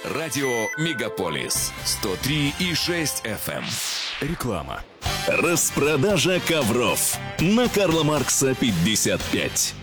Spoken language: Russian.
Радио Мегаполис 103,6 FM. Реклама. Распродажа ковров на Карла Маркса 55.